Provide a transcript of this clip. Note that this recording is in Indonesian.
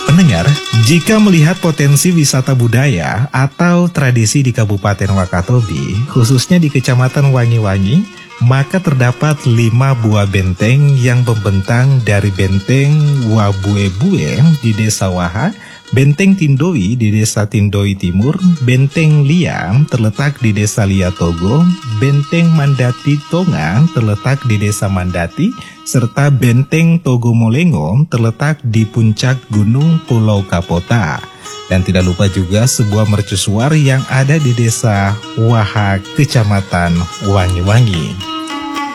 Pendengar, jika melihat potensi wisata budaya atau tradisi di Kabupaten Wakatobi, khususnya di Kecamatan Wangi-Wangi, maka terdapat 5 buah benteng yang membentang dari Benteng Wabue-Bue di Desa Waha, Benteng Tindoi di Desa Tindoi Timur, Benteng Liam terletak di Desa Liatogo, Benteng Mandati Tonga terletak di Desa Mandati, serta Benteng Togo Molengo terletak di puncak Gunung Pulau Kapota. Dan tidak lupa juga sebuah mercusuar yang ada di Desa Waha, Kecamatan Wangi-Wangi.